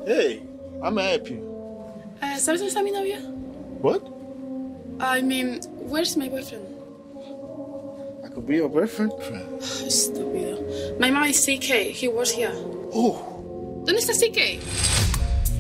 Hey, I'm gonna help you. ¿Sabes dónde está mi novio? What? I mean, where's my boyfriend? I could be your boyfriend? Estúpido. My mom is CK. He works here. Oh. ¿Dónde está CK?